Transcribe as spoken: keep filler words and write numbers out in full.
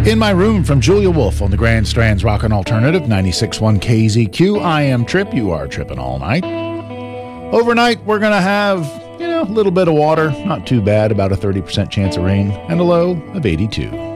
In My Room from Julia Wolf on the Grand Strands Rockin' Alternative, ninety-six point one K Z Q. I am Trip. You are tripping all night. Overnight, we're going to have, you know, a little bit of water. Not too bad, about a thirty percent chance of rain, and a low of eighty-two.